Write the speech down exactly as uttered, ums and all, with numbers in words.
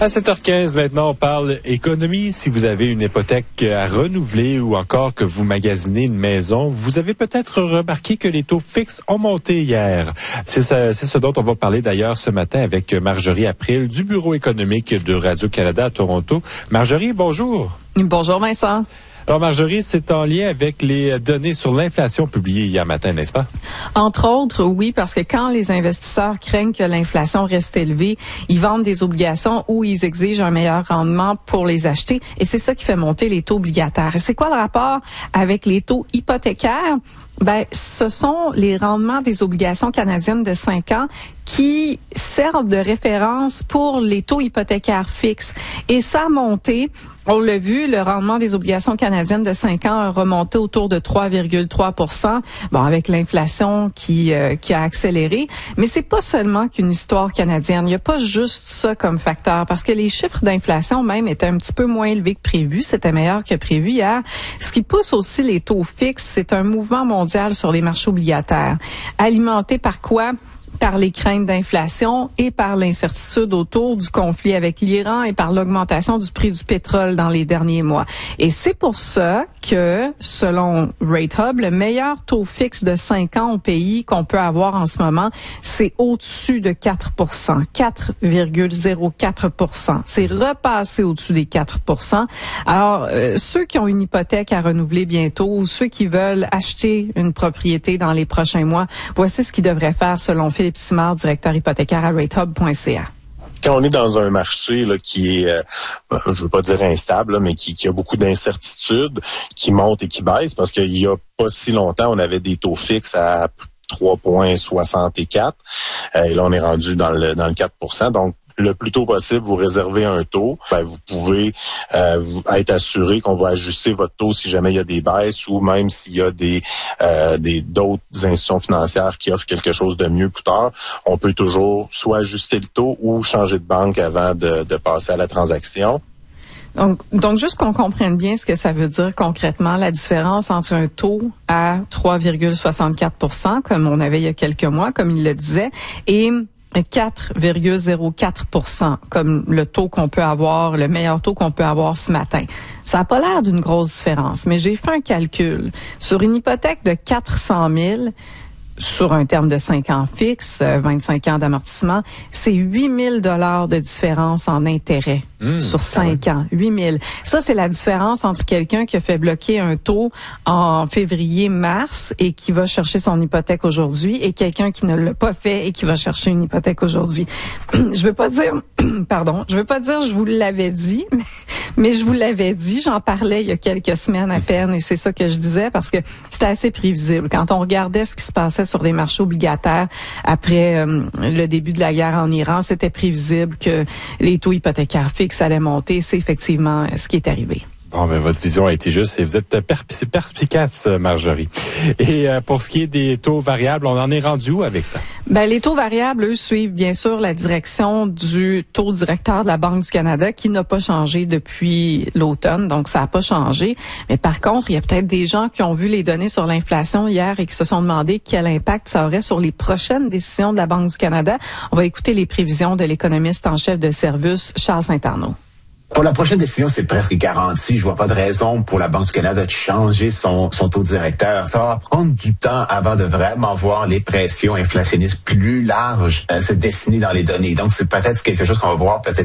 À sept heures quinze, maintenant, on parle économie. Si vous avez une hypothèque à renouveler ou encore que vous magasinez une maison, vous avez peut-être remarqué que les taux fixes ont monté hier. C'est ce, c'est ce dont on va parler d'ailleurs ce matin avec Marjorie April du Bureau économique de Radio-Canada à Toronto. Marjorie, bonjour. Bonjour Vincent. Alors Marjorie, c'est en lien avec les données sur l'inflation publiées hier matin, n'est-ce pas? Entre autres, oui, parce que quand les investisseurs craignent que l'inflation reste élevée, ils vendent des obligations ou ils exigent un meilleur rendement pour les acheter. Et c'est ça qui fait monter les taux obligataires. Et c'est quoi le rapport avec les taux hypothécaires? Ben, ce sont les rendements des obligations canadiennes de cinq ans qui servent de référence pour les taux hypothécaires fixes. Et ça a monté. On l'a vu, le rendement des obligations canadiennes de cinq ans a remonté autour de trois virgule trois pour cent, bon, avec l'inflation qui euh, qui a accéléré. Mais c'est pas seulement qu'une histoire canadienne. Il n'y a pas juste ça comme facteur, parce que les chiffres d'inflation même étaient un petit peu moins élevés que prévu. C'était meilleur que prévu hier. Ce qui pousse aussi les taux fixes, c'est un mouvement mondial sur les marchés obligataires. Alimenté par quoi? Par les craintes d'inflation et par l'incertitude autour du conflit avec l'Iran et par l'augmentation du prix du pétrole dans les derniers mois. Et c'est pour ça que, selon RateHub, le meilleur taux fixe de cinq ans au pays qu'on peut avoir en ce moment, c'est au-dessus de quatre pour cent, quatre virgule zéro quatre pour cent. C'est repassé au-dessus des quatre pour cent. Alors, euh, ceux qui ont une hypothèque à renouveler bientôt ou ceux qui veulent acheter une propriété dans les prochains mois, voici ce qu'ils devraient faire selon Philippe Simard, directeur hypothécaire à ratehub point c a. Quand on est dans un marché là, qui est, euh, je veux pas dire instable, là, mais qui, qui a beaucoup d'incertitudes, qui monte et qui baisse, parce qu'il y a pas si longtemps, on avait des taux fixes à trois virgule soixante-quatre, euh, et là on est rendu dans le dans le quatre pour cent. Donc le plus tôt possible, vous réservez un taux. Ben, vous pouvez euh, être assuré qu'on va ajuster votre taux si jamais il y a des baisses ou même s'il y a des euh, des d'autres institutions financières qui offrent quelque chose de mieux plus tard. On peut toujours soit ajuster le taux ou changer de banque avant de, de passer à la transaction. Donc, donc, juste qu'on comprenne bien ce que ça veut dire concrètement, la différence entre un taux à trois virgule soixante-quatre pour cent, comme on avait il y a quelques mois, comme il le disait, et quatre virgule zéro quatre pour cent, comme le taux qu'on peut avoir, le meilleur taux qu'on peut avoir ce matin. Ça n'a pas l'air d'une grosse différence, mais j'ai fait un calcul. Sur une hypothèque de quatre cent mille, sur un terme de cinq ans fixe, vingt-cinq ans d'amortissement, c'est huit mille dollars de différence en intérêt mmh, sur cinq ans. huit mille. Ça, c'est la différence entre quelqu'un qui a fait bloquer un taux en février-mars et qui va chercher son hypothèque aujourd'hui et quelqu'un qui ne l'a pas fait et qui va chercher une hypothèque aujourd'hui. Je veux pas dire, pardon, je veux pas dire je vous l'avais dit, mais, mais je vous l'avais dit. J'en parlais il y a quelques semaines à peine et c'est ça que je disais parce que c'était assez prévisible. Quand on regardait ce qui se passait sur les marchés obligataires après euh, le début de la guerre en Iran, c'était prévisible que les taux hypothécaires fixes allaient monter. C'est effectivement ce qui est arrivé. Bon, ben, votre vision a été juste et vous êtes perp- perspicace, Marjorie. Et euh, pour ce qui est des taux variables, on en est rendu où avec ça? Ben, les taux variables, eux, suivent bien sûr la direction du taux directeur de la Banque du Canada qui n'a pas changé depuis l'automne, donc ça n'a pas changé. Mais par contre, il y a peut-être des gens qui ont vu les données sur l'inflation hier et qui se sont demandé quel impact ça aurait sur les prochaines décisions de la Banque du Canada. On va écouter les prévisions de l'économiste en chef de Servus, Charles Saint-Arnaud. Pour la prochaine décision, c'est presque garanti. Je vois pas de raison pour la Banque du Canada de changer son, son taux directeur. Ça va prendre du temps avant de vraiment voir les pressions inflationnistes plus larges euh, se dessiner dans les données. Donc, c'est peut-être quelque chose qu'on va voir peut-être